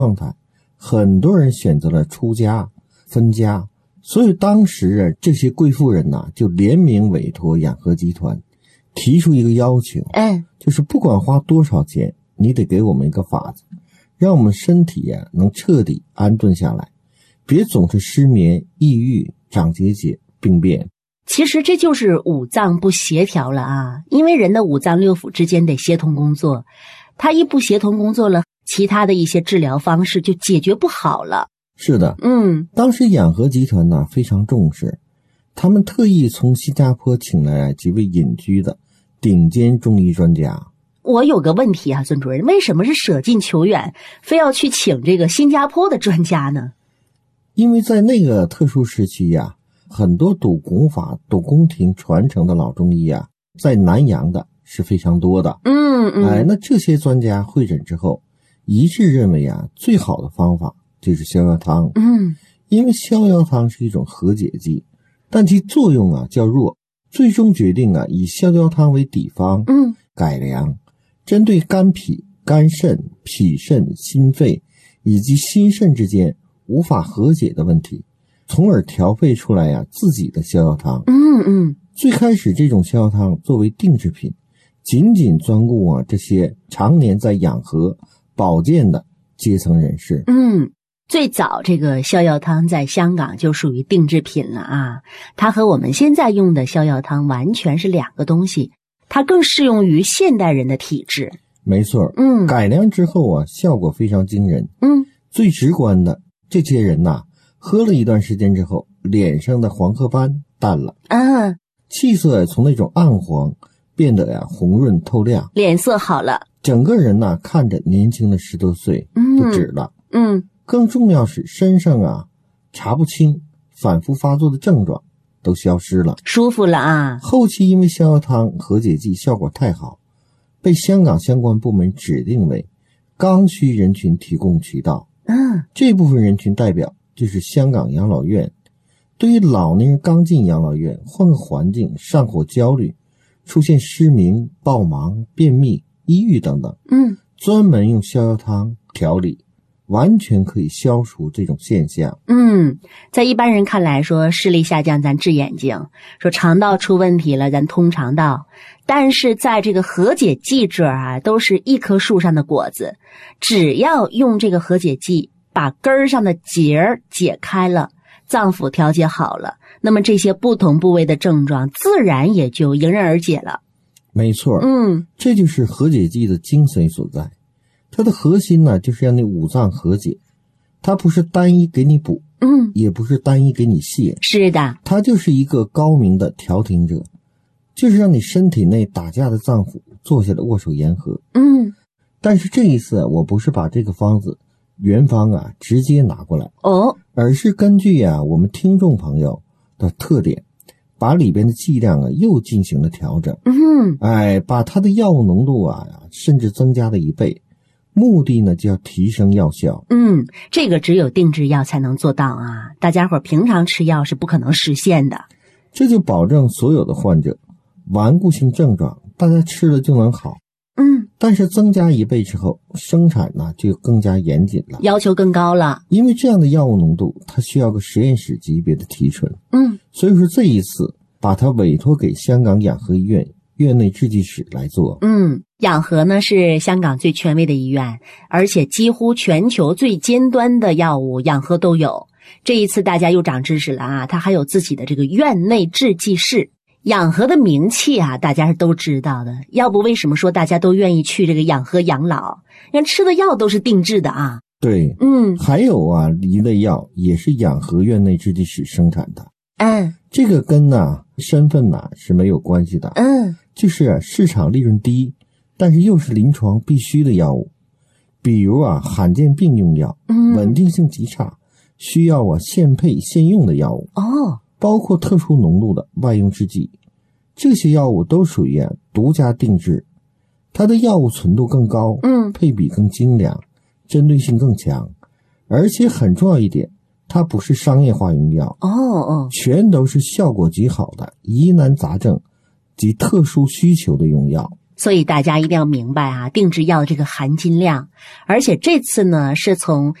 状态，很多人选择了出家分家，所以当时这些贵妇人就联名委托养和集团提出一个要求，就是不管花多少钱，你得给我们一个法子，让我们身体能彻底安顿下来，别总是失眠、抑郁、长结节、病变。 其实这就是五脏不协调了啊，因为人的五脏六腑之间得协同工作，它一不协同工作了，其他的一些治疗方式就解决不好了。 是的，当时养和集团非常重视，他们特意从新加坡请来几位隐居的顶尖中医专家。 我有个问题啊，孙主任，为什么是舍近求远，非要去请这个新加坡的专家呢？ 因为在那个特殊时期很多懂功法、懂宫廷传承的老中医在南洋的是非常多的。那这些专家会诊之后，一致认为最好的方法就是逍遥汤。因为逍遥汤是一种和解剂，但其作用较弱，最终决定以逍遥汤为底方，改良针对肝脾、肝肾、脾肾、心肺以及心肾之间无法和解的问题，从而调配出来自己的逍遥汤。最开始这种逍遥汤作为定制品，仅仅专顾这些常年在养和保健的阶层人士。 最早这个逍遥汤在香港就属于定制品了啊，它和我们现在用的逍遥汤完全是两个东西，它更适用于现代人的体质。 没错，改良之后效果非常惊人。最直观的，这些人喝了一段时间之后，脸上的黄褐斑淡了，气色从那种暗黄变得红润透亮， 脸色好了， 整个人看着年轻了10多岁，不止了。更重要是身上查不清、反复发作的症状都消失了， 舒服了啊。 后期因为逍遥汤和解剂效果太好，被香港相关部门指定为刚需人群提供渠道。这部分人群代表就是香港养老院。对于老年人刚进养老院，换个环境，上火焦虑，出现失明、暴盲、便秘、抑郁等等，专门用逍遥汤调理，完全可以消除这种现象。 在一般人看来说视力下降咱治眼睛，说肠道出问题了咱通肠道，但是在这个和解剂这儿都是一棵树上的果子，只要用这个和解剂把根儿上的结解开了，脏腑调节好了，那么这些不同部位的症状自然也就迎刃而解了。 没错，这就是和解剂的精髓所在。它的核心就是让你五脏和解，它不是单一给你补，也不是单一给你泻， 是的， 它就是一个高明的调停者，就是让你身体内打架的脏腑坐下来握手言和。但是这一次我不是把这个方子原方直接拿过来，而是根据我们听众朋友的特点，把里边的剂量又进行了调整。把它的药物浓度甚至增加了1倍，目的呢就要提升药效。 这个只有定制药才能做到啊，大家伙平常吃药是不可能实现的。 这就保证所有的患者顽固性症状大家吃了就能好。但是增加1倍之后，生产呢就更加严谨了， 要求更高了。 因为这样的药物浓度它需要个实验室级别的提纯。所以说这一次把它委托给香港养和医院院内制剂室来做。 养和呢是香港最权威的医院，而且几乎全球最尖端的药物养和都有。这一次大家又长知识了啊，它还有自己的这个院内制剂室。养和的名气大家是都知道的，要不为什么说大家都愿意去这个养和养老？人吃的药都是定制的啊。 对，还有一类药也是养和院内制剂室生产的。这个跟身份是没有关系的。就是市场利润低，但是又是临床必须的药物，比如罕见病用药，稳定性极差，需要现配现用的药物。包括特殊浓度的外用制剂，这些药物都属于独家定制，它的药物纯度更高，配比更精良，针对性更强，而且很重要一点，它不是商业化用药，全都是效果极好的疑难杂症及特殊需求的用药。 所以大家一定要明白啊，定制药这个含金量。而且这次呢，是从